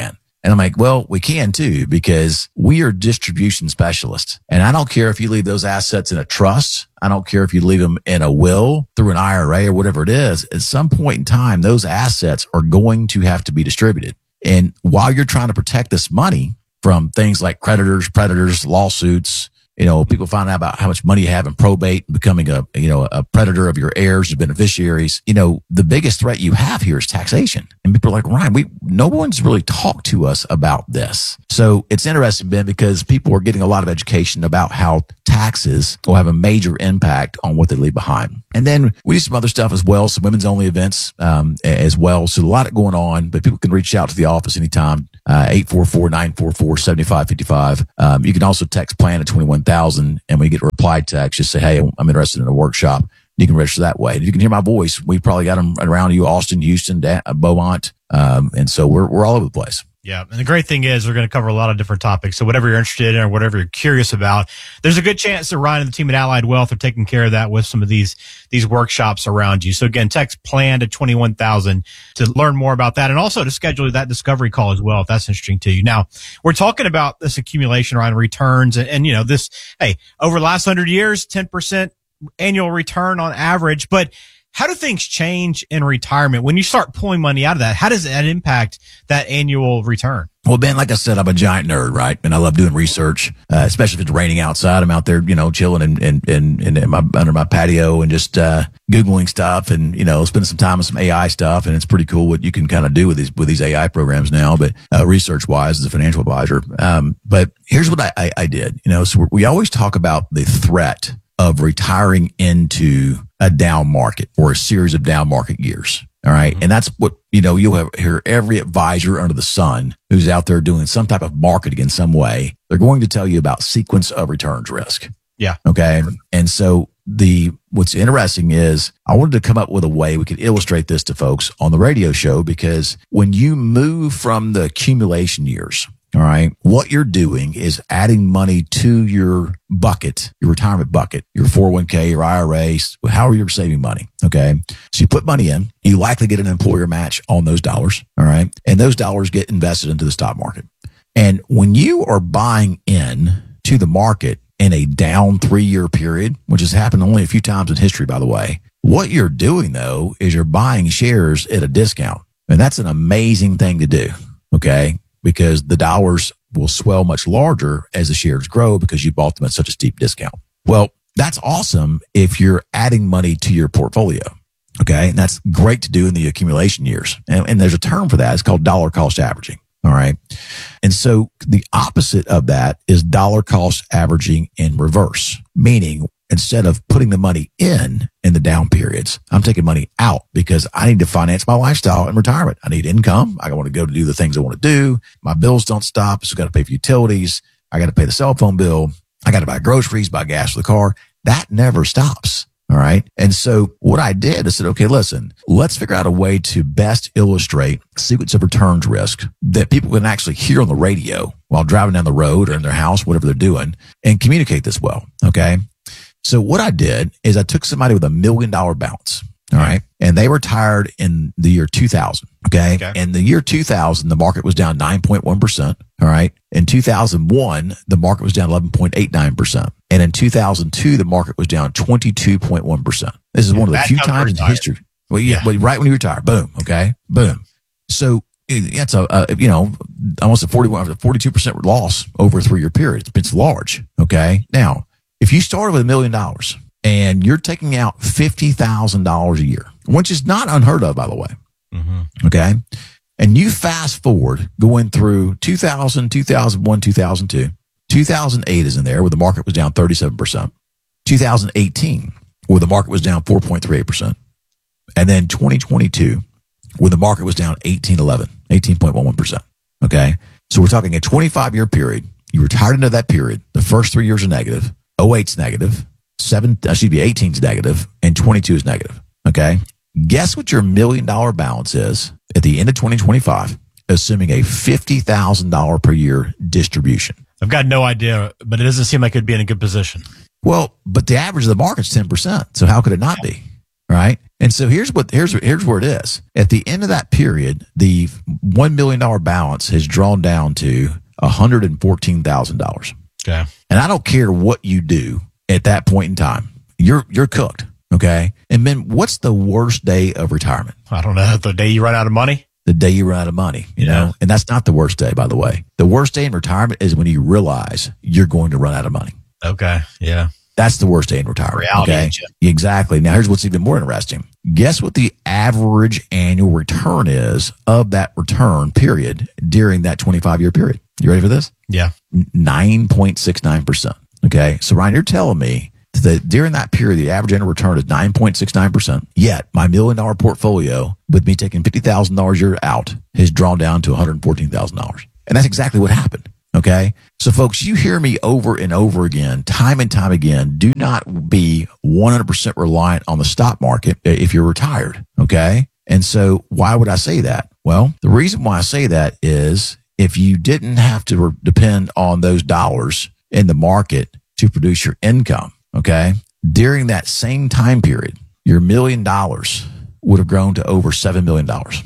And I'm like, well, we can too, because we are distribution specialists. And I don't care if you leave those assets in a trust. I don't care if you leave them in a will through an I R A or whatever it is. At some point in time, those assets are going to have to be distributed. And while you're trying to protect this money from things like creditors, predators, lawsuits, you know, people find out about how much money you have in probate and becoming a, you know, a predator of your heirs and beneficiaries. You know, the biggest threat you have here is taxation. And people are like, Ryan, we, no one's really talked to us about this. So it's interesting, Ben, because people are getting a lot of education about how taxes will have a major impact on what they leave behind. And then we do some other stuff as well, some women's only events, um, as well. So a lot of going on, but people can reach out to the office anytime. Uh, eight four four, nine four four, seven five five five. Um, you can also text plan at twenty-one thousand, and we get a reply text. Just say, hey, I'm interested in a workshop. You can register that way. And you can hear my voice. We probably got them around you, Austin, Houston, da- Beaumont. Um, and so we're, we're all over the place. Yeah. And the great thing is we're going to cover a lot of different topics. So whatever you're interested in or whatever you're curious about, there's a good chance that Ryan and the team at Allied Wealth are taking care of that with some of these, these workshops around you. So again, text plan to twenty-one thousand to learn more about that and also to schedule that discovery call as well, if that's interesting to you. Now, we're talking about this accumulation around returns and, and you know, this, hey, over the last hundred years, ten percent annual return on average, but how do things change in retirement when you start pulling money out of that? How does that impact that annual return? Well, Ben, like I said, I'm a giant nerd, right? And I love doing research, uh, especially if it's raining outside. I'm out there, you know, chilling and and and, and in my, under my patio and just uh, Googling stuff and, you know, spending some time with some A I stuff. And it's pretty cool what you can kind of do with these with these A I programs now. But uh, research wise, as a financial advisor, um, but here's what I, I, I did. You know, so we always talk about the threat of retiring into a down market or a series of down market years. All right. Mm-hmm. And that's what, you know, you'll have, hear every advisor under the sun who's out there doing some type of marketing in some way. They're going to tell you about sequence of returns risk. Yeah. Okay. And so the, what's interesting is I wanted to come up with a way we could illustrate this to folks on the radio show, because when you move from the accumulation years, all right, what you're doing is adding money to your bucket, your retirement bucket, your four oh one k, your I R A, however you're saving money. Okay. So you put money in, you likely get an employer match on those dollars. All right. And those dollars get invested into the stock market. And when you are buying in to the market in a down three year period, which has happened only a few times in history, by the way, what you're doing though is you're buying shares at a discount. And that's an amazing thing to do. Okay. Because the dollars will swell much larger as the shares grow because you bought them at such a steep discount. Well, that's awesome if you're adding money to your portfolio. Okay. And that's great to do in the accumulation years. And, and there's a term for that. It's called dollar cost averaging. All right. And so the opposite of that is dollar cost averaging in reverse, meaning instead of putting the money in in the down periods, I'm taking money out because I need to finance my lifestyle in retirement. I need income. I want to go to do the things I want to do. My bills don't stop. So I got to pay for utilities. I got to pay the cell phone bill. I got to buy groceries, buy gas for the car. That never stops. All right. And so what I did is said, okay, listen, let's figure out a way to best illustrate sequence of returns risk that people can actually hear on the radio while driving down the road or in their house, whatever they're doing, and communicate this well. Okay. So what I did is I took somebody with a million dollar balance. All right. And they retired in the year two thousand. Okay. okay. In the year two thousand, the market was down nine point one percent. All right. In two thousand one, the market was down eleven point eight nine percent. And in two thousand two, the market was down twenty-two point one percent. This is yeah, one of the few times in history. Well, yeah, yeah. Well, right when you retire, boom. Okay. Boom. So it's a, a you know, almost a forty-one, forty-two percent loss over a three year period. It's, it's large. Okay. Now, if you started with a million dollars and you're taking out fifty thousand dollars a year, which is not unheard of, by the way. Mm-hmm. Okay. And you fast forward going through two thousand, two thousand one, two thousand two, two thousand eight is in there where the market was down thirty-seven percent, two thousand eighteen where the market was down four point three eight percent. And then twenty twenty-two where the market was down eighteen eleven, eighteen point one one percent. Okay. So we're talking a twenty-five year period. You retired into that period. The first three years are negative. oh eight's negative. Seven, excuse me, eighteen's negative, and twenty-two is negative. Okay. Guess what your million dollar balance is at the end of twenty twenty-five, assuming a fifty thousand dollars per year distribution. I've got no idea, but it doesn't seem like it'd be in a good position. Well, but the average of the market's ten percent. So how could it not be? Right. And so here's what here's here's where it is. At the end of that period, the one million dollars balance has drawn down to one hundred fourteen thousand dollars. Okay. And I don't care what you do at that point in time. You're you're cooked. Okay. And then what's the worst day of retirement? I don't know. The day you run out of money? The day you run out of money, you yeah. know? And that's not the worst day, by the way. The worst day in retirement is when you realize you're going to run out of money. Okay. Yeah. That's the worst day in retirement. Reality. Okay. Exactly. Now here's what's even more interesting. Guess what the average annual return is of that return period during that twenty-five year period? You ready for this? Yeah. nine point six nine percent. Okay. So Ryan, you're telling me that during that period, the average annual return is nine point six nine percent. Yet my million dollar portfolio, with me taking fifty thousand dollars a year out, has drawn down to one hundred fourteen thousand dollars. And that's exactly what happened. Okay. So folks, you hear me over and over again, time and time again, do not be one hundred percent reliant on the stock market if you're retired. Okay. And so why would I say that? Well, the reason why I say that is if you didn't have to re- depend on those dollars in the market to produce your income, okay, during that same time period, your million dollars would have grown to over seven million dollars.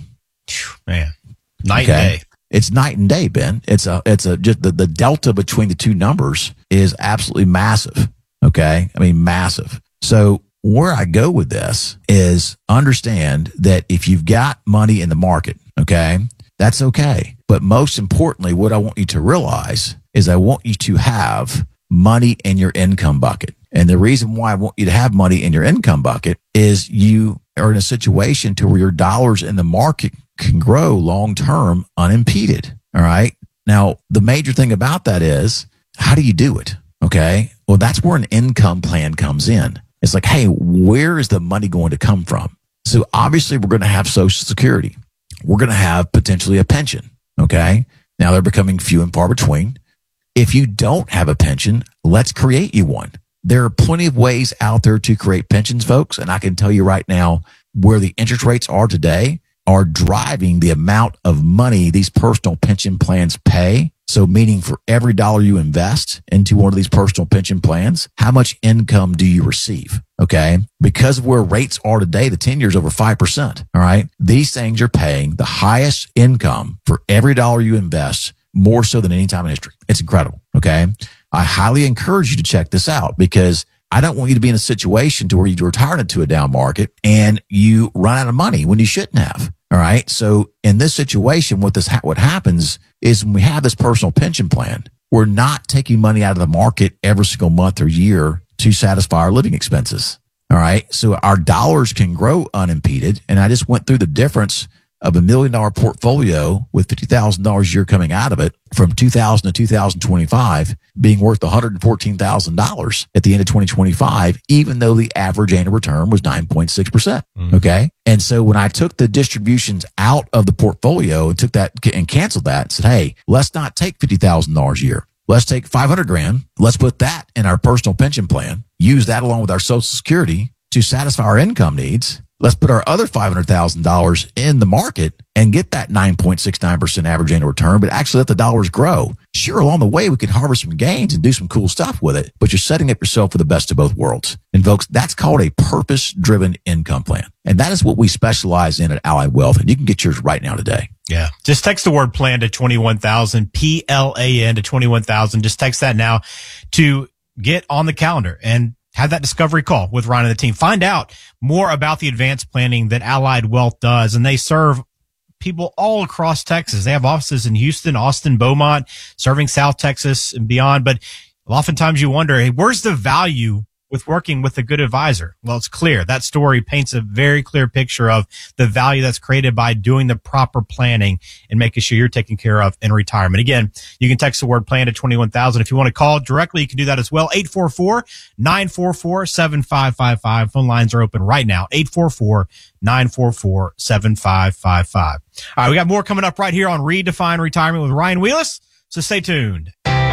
Man, night okay? and day. It's night and day, Ben. It's a, it's a, just the, the delta between the two numbers is absolutely massive. Okay. I mean, massive. So where I go with this is understand that if you've got money in the market, okay, that's okay. But most importantly, what I want you to realize is I want you to have money in your income bucket. And the reason why I want you to have money in your income bucket is you are in a situation to where your dollars in the market can grow long-term unimpeded. All right. Now, the major thing about that is, how do you do it? Okay. Well, that's where an income plan comes in. It's like, hey, where is the money going to come from? So obviously we're going to have Social Security. We're going to have potentially a pension. Okay. Now they're becoming few and far between. If you don't have a pension, let's create you one. There are plenty of ways out there to create pensions, folks. And I can tell you right now, where the interest rates are today are driving the amount of money these personal pension plans pay. So meaning for every dollar you invest into one of these personal pension plans, how much income do you receive? Okay. Because of where rates are today, the ten years over five percent. All right. These things are paying the highest income for every dollar you invest, more so than any time in history. It's incredible. Okay. I highly encourage you to check this out because I don't want you to be in a situation to where you retire into a down market and you run out of money when you shouldn't have. All right. So in this situation, what this, what happens is when we have this personal pension plan, we're not taking money out of the market every single month or year to satisfy our living expenses. All right. So our dollars can grow unimpeded. And I just went through the difference of a million dollar portfolio with fifty thousand dollars a year coming out of it from two thousand to two thousand twenty-five being worth one hundred fourteen thousand dollars at the end of twenty twenty-five, even though the average annual return was nine point six percent. Mm. Okay. And so when I took the distributions out of the portfolio and took that and canceled that and said, hey, let's not take fifty thousand dollars a year. Let's take five hundred grand. Let's put that in our personal pension plan, use that along with our Social Security to satisfy our income needs. Let's put our other five hundred thousand dollars in the market and get that nine point six nine percent average annual return, but actually let the dollars grow. Sure, along the way, we can harvest some gains and do some cool stuff with it, but you're setting up yourself for the best of both worlds. And folks, that's called a purpose-driven income plan. And that is what we specialize in at Allied Wealth. And you can get yours right now today. Yeah. Just text the word plan to twenty-one thousand, P L A N to twenty-one thousand. Just text that now to get on the calendar and have that discovery call with Ryan and the team. Find out more about the advanced planning that Allied Wealth does. And they serve people all across Texas. They have offices in Houston, Austin, Beaumont, serving South Texas and beyond. But oftentimes you wonder, hey, where's the value with working with a good advisor? Well, it's clear. That story paints a very clear picture of the value that's created by doing the proper planning and making sure you're taken care of in retirement. Again, you can text the word plan to twenty-one thousand. If you want to call directly, you can do that as well. eight four four, nine four four, seven five five five. Phone lines are open right now. eight four four, nine four four, seven five five five. All right, we got more coming up right here on Redefine Retirement with Ryan Wheelis. So stay tuned.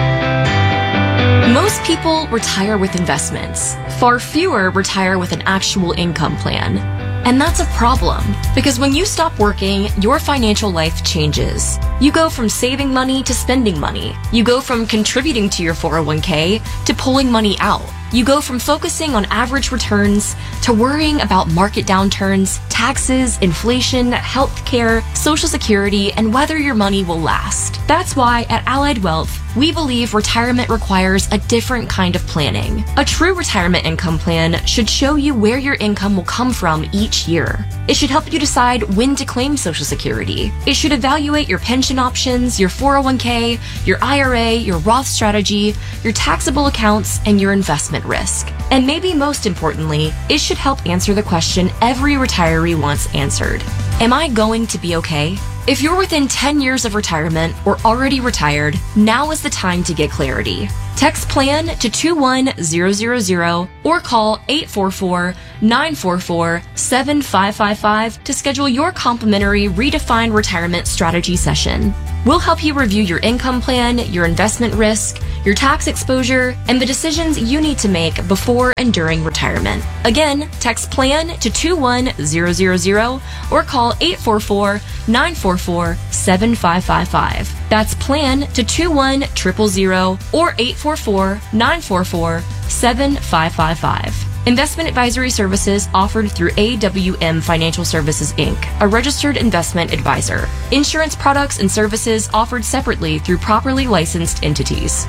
Most people retire with investments. Far fewer retire with an actual income plan. And that's a problem, because when you stop working, your financial life changes. You go from saving money to spending money. You go from contributing to your four oh one k to pulling money out. You go from focusing on average returns to worrying about market downturns, taxes, inflation, healthcare, Social Security, and whether your money will last. That's why at Allied Wealth, we believe retirement requires a different kind of planning. A true retirement income plan should show you where your income will come from each year. It should help you decide when to claim Social Security. It should evaluate your pension options, your four oh one k, your I R A, your Roth strategy, your taxable accounts, and your investment risk. And maybe most importantly, it should help answer the question every retiree wants answered. Am I going to be okay? If you're within ten years of retirement or already retired, now is the time to get clarity. Text PLAN to two one zero zero zero or call eight four four, nine four four, seven five five five to schedule your complimentary Redefined Retirement Strategy session. We'll help you review your income plan, your investment risk, your tax exposure, and the decisions you need to make before and during retirement. Again, text PLAN to two one zero zero zero or call eight four four, nine four four, seven five five five. That's PLAN to two one zero zero zero or eight four four, nine four four, seven five five five. Investment advisory services offered through A W M Financial Services, Incorporated, a registered investment advisor. Insurance products and services offered separately through properly licensed entities.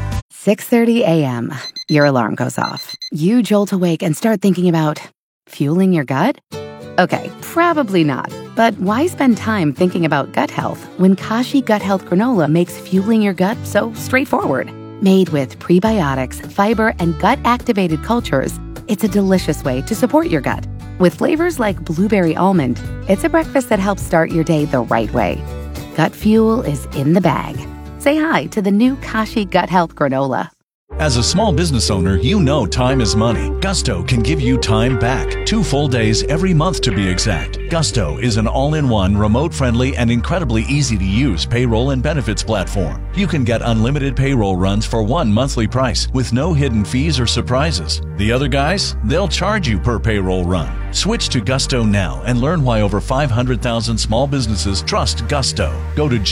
six thirty a.m. Your alarm goes off. You jolt awake and start thinking about fueling your gut? Okay, probably not. But why spend time thinking about gut health when Kashi Gut Health Granola makes fueling your gut so straightforward? Made with prebiotics, fiber, and gut-activated cultures, it's a delicious way to support your gut. With flavors like blueberry almond, it's a breakfast that helps start your day the right way. Gut fuel is in the bag. Say hi to the new Kashi Gut Health Granola. As a small business owner, you know time is money. Gusto can give you time back. Two full days every month to be exact. Gusto is an all-in-one, remote-friendly, and incredibly easy-to-use payroll and benefits platform. You can get unlimited payroll runs for one monthly price with no hidden fees or surprises. The other guys, they'll charge you per payroll run. Switch to Gusto now and learn why over five hundred thousand small businesses trust Gusto. Go to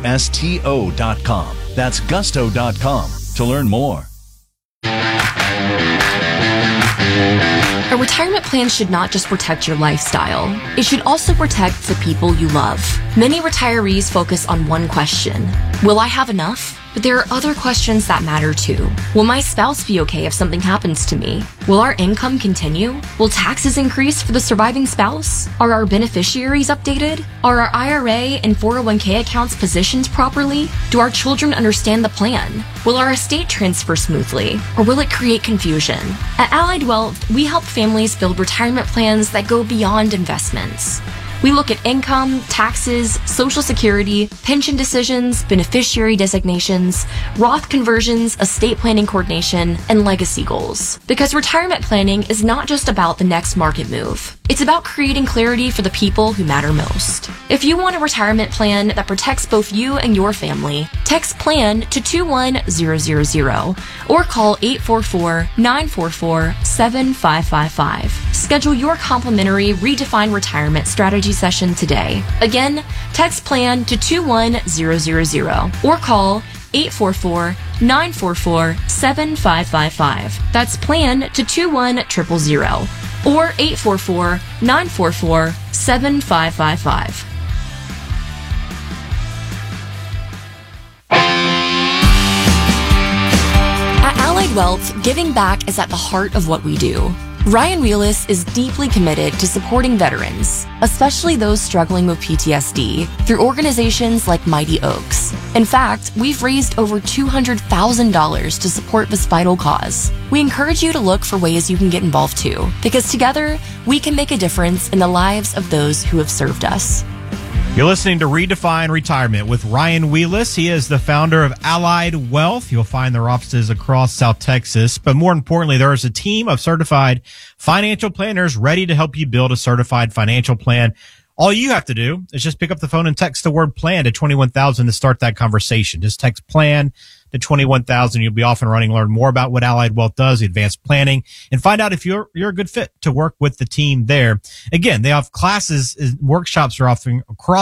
gusto dot com. That's gusto dot com to learn more. A retirement plan should not just protect your lifestyle. It should also protect the people you love. Many retirees focus on one question: will I have enough? But there are other questions that matter too. Will my spouse be okay if something happens to me? Will our income continue? Will taxes increase for the surviving spouse? Are our beneficiaries updated? Are our I R A and four oh one k accounts positioned properly? Do our children understand the plan? Will our estate transfer smoothly, or will it create confusion? At Allied Wealth, we help families build retirement plans that go beyond investments. We look at income, taxes, Social Security, pension decisions, beneficiary designations, Roth conversions, estate planning coordination, and legacy goals. Because retirement planning is not just about the next market move. It's about creating clarity for the people who matter most. If you want a retirement plan that protects both you and your family, text PLAN to two one zero zero zero or call eight four four, nine four four, seven five five five. Schedule your complimentary Redefined Retirement Strategy session today. Again, text PLAN to two one zero zero zero or call eight four four, nine four four, seven five five five. That's PLAN to two one zero zero zero or eight four four, nine four four, seven five five five. At Allied Wealth, giving back is at the heart of what we do. Ryan Wheelis is deeply committed to supporting veterans, especially those struggling with P T S D, through organizations like Mighty Oaks. In fact, we've raised over two hundred thousand dollars to support this vital cause. We encourage you to look for ways you can get involved too, because together, we can make a difference in the lives of those who have served us. You're listening to Redefine Retirement with Ryan Wheelis. He is the founder of Allied Wealth. You'll find their offices across South Texas. But more importantly, there is a team of certified financial planners ready to help you build a certified financial plan. All you have to do is just pick up the phone and text the word PLAN to twenty-one thousand to start that conversation. Just text PLAN to twenty-one thousand. You'll be off and running, learn more about what Allied Wealth does, the advanced planning, and find out if you're you're a good fit to work with the team there. Again, they have classes, workshops are offering across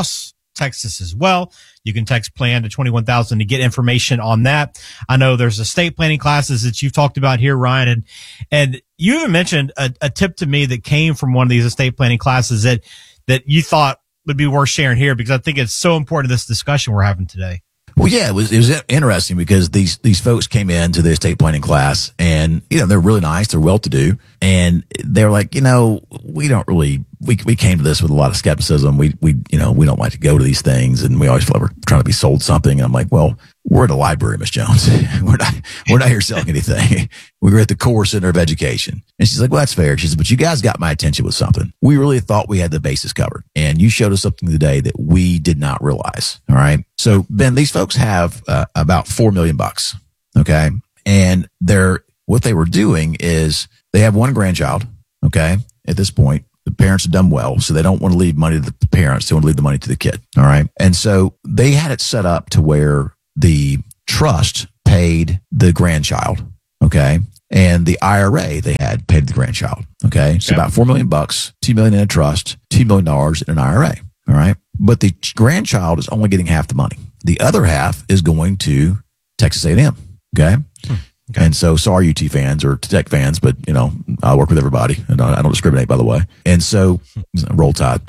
text us as well. You can text plan to twenty-one thousand to get information on that. I know there's estate planning classes that you've talked about here, Ryan, and, and you even mentioned a, a tip to me that came from one of these estate planning classes that, that you thought would be worth sharing here, because I think it's so important to this discussion we're having today. Well, yeah, it was, it was interesting because these, these folks came into the estate planning class and, you know, they're really nice. They're well to do. And they're like, you know, we don't really, we, we came to this with a lot of skepticism. We, we, you know, we don't like to go to these things and we always feel like we're trying to be sold something. And I'm like, well, we're at a library, Miss Jones. we're not, we're not here selling anything. We were at the core center of education. And she's like, well, that's fair. She said, but you guys got my attention with something. We really thought we had the bases covered. And you showed us something today that we did not realize. All right. So Ben, these folks have uh, about four million bucks. Okay. And they're, what they were doing is they have one grandchild. Okay. At this point, the parents have done well. So they don't want to leave money to the parents. They want to leave the money to the kid. All right. And so they had it set up to where the trust paid the grandchild. Okay. And the I R A they had paid the grandchild. Okay. So Okay. about four million bucks, two million in a trust, two million dollars in an I R A. All right. But the grandchild is only getting half the money. The other half is going to Texas A and M. Okay. Okay. And so, sorry, U T fans or Tech fans, but you know, I work with everybody, and I don't discriminate, by the way. And so, roll Tide.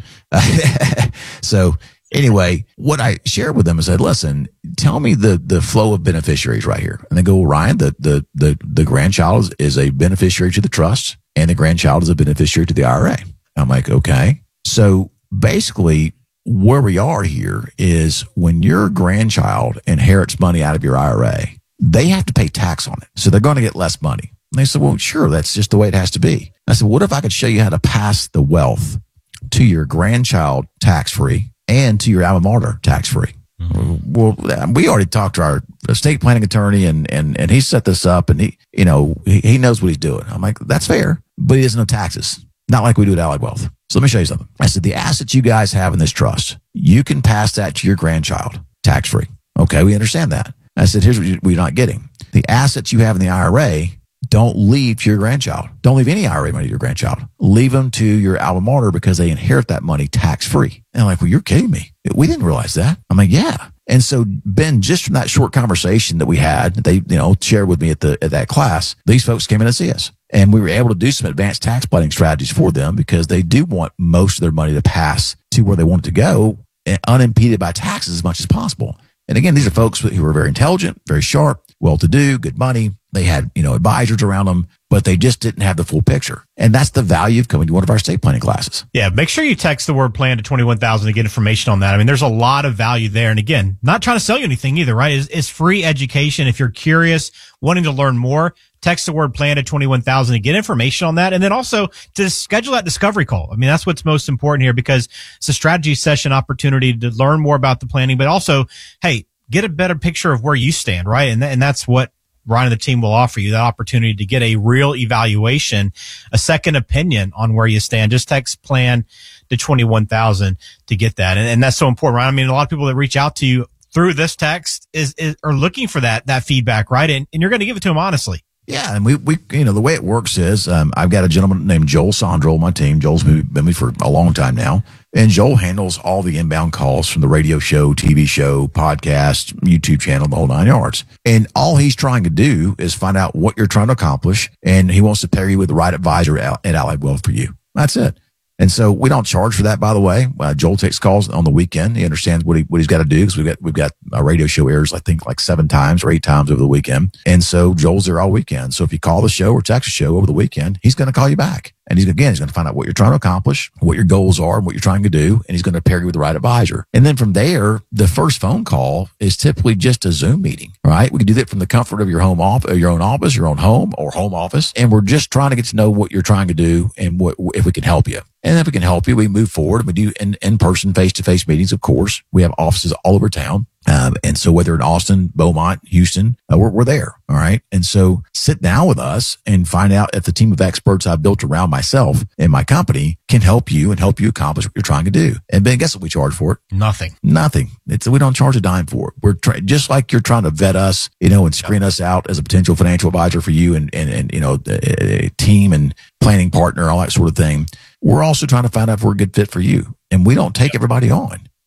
So, anyway, what I shared with them is, I said, "Listen, tell me the the flow of beneficiaries right here." And they go, well, "Ryan, the the the the grandchild is, is a beneficiary to the trust, and the grandchild is a beneficiary to the I R A." I'm like, "Okay." So basically, where we are here is when your grandchild inherits money out of your I R A, they have to pay tax on it. So they're going to get less money. And they said, well, sure, that's just the way it has to be. I said, what if I could show you how to pass the wealth to your grandchild tax-free and to your alma mater tax-free? Mm-hmm. Well, we already talked to our estate planning attorney, and, and, and he set this up, and he, you know, he, he knows what he's doing. I'm like, that's fair, but he doesn't know taxes. Not like we do at Allied Wealth. So let me show you something. I said, the assets you guys have in this trust, you can pass that to your grandchild tax-free. Okay, we understand that. I said, here's what we're not getting. The assets you have in the I R A, don't leave to your grandchild. Don't leave any I R A money to your grandchild. Leave them to your alma mater because they inherit that money tax-free. And I'm like, well, you're kidding me. We didn't realize that. I'm like, yeah. And so, Ben, just from that short conversation that we had, they, you know, shared with me at the, at that class, these folks came in to see us. And we were able to do some advanced tax planning strategies for them because they do want most of their money to pass to where they want it to go, unimpeded by taxes as much as possible. And again, these are folks who are very intelligent, very sharp, well-to-do, good money. They had, you know, advisors around them, but they just didn't have the full picture. And that's the value of coming to one of our estate planning classes. Yeah, make sure you text the word plan to twenty-one thousand to get information on that. I mean, there's a lot of value there. And again, not trying to sell you anything either, right? It's, it's free education. If you're curious, wanting to learn more, text the word plan to twenty-one thousand to get information on that. And then also to schedule that discovery call. I mean, that's what's most important here because it's a strategy session opportunity to learn more about the planning, but also, hey, get a better picture of where you stand, right? And, th- and that's what Ryan and the team will offer you, that opportunity to get a real evaluation, a second opinion on where you stand. Just text plan to twenty-one thousand to get that. And, and that's so important, right? I mean, a lot of people that reach out to you through this text is, is are looking for that, that feedback, right? And, and you're going to give it to them honestly. Yeah, and we, we, you know, the way it works is um, I've got a gentleman named Joel Sondro on my team. Joel's been with me for a long time now. And Joel handles all the inbound calls from the radio show, T V show, podcast, YouTube channel, the whole nine yards. And all he's trying to do is find out what you're trying to accomplish. And he wants to pair you with the right advisor at Allied Wealth for you. That's it. And so we don't charge for that, by the way. Uh, Joel takes calls on the weekend. He understands what he, what he's got to do because we've got, we've got a radio show airs, I think like seven times or eight times over the weekend. And so Joel's there all weekend. So if you call the show or text the show over the weekend, he's going to call you back. And he's, again, he's going to find out what you're trying to accomplish, what your goals are, and what you're trying to do. And he's going to pair you with the right advisor. And then from there, the first phone call is typically just a Zoom meeting, right? We can do that from the comfort of your home office, your own office, your own home or home office. And we're just trying to get to know what you're trying to do and what, if we can help you. And if we can help you, we move forward. We do in, in-person, face-to-face meetings, of course. We have offices all over town. Um, and so whether in Austin, Beaumont, Houston, uh, we're, we're there. All right. And so sit down with us and find out if the team of experts I've built around myself and my company can help you and help you accomplish what you're trying to do. And Ben, guess what we charge for it? Nothing. Nothing. It's, we don't charge a dime for it. We're trying, just like you're trying to vet us, you know, and screen us out as a potential financial advisor for you and, and, and, you know, a, a team and planning partner, all that sort of thing. We're also trying to find out if we're a good fit for you. And we don't take everybody on.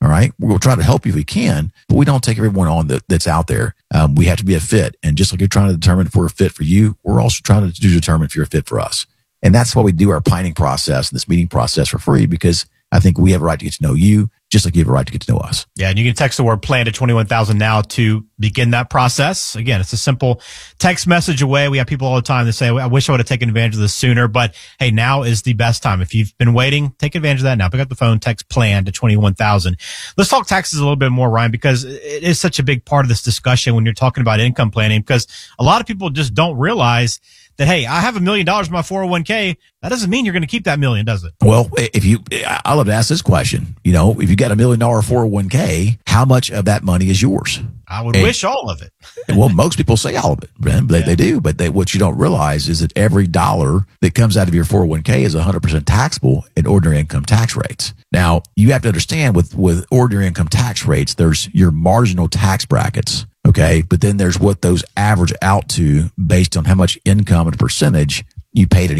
All right. We'll try to help you if we can, but we don't take everyone on that, that's out there. Um, we have to be a fit. And just like you're trying to determine if we're a fit for you, we're also trying to determine if you're a fit for us. And that's why we do our planning process and this meeting process for free, because I think we have a right to get to know you, just like you have a right to get to know us. Yeah, and you can text the word plan to twenty-one thousand now to begin that process. Again, it's a simple text message away. We have people all the time that say, I wish I would have taken advantage of this sooner, but hey, now is the best time. If you've been waiting, take advantage of that now. Pick up the phone, text plan to twenty-one thousand. Let's talk taxes a little bit more, Ryan, because it is such a big part of this discussion when you're talking about income planning, because a lot of people just don't realize that, hey, I have a million dollars in my four oh one k. That doesn't mean you're going to keep that million, does it? Well, if you, I love to ask this question. You know, if you got a million dollar four oh one k, how much of that money is yours? I would and, wish all of it. Well, most people say all of it, Ben, they, yeah. they do. But they, what you don't realize is that every dollar that comes out of your four oh one k is one hundred percent taxable in ordinary income tax rates. Now, you have to understand with, with ordinary income tax rates, there's your marginal tax brackets. Okay. But then there's what those average out to based on how much income and percentage you paid at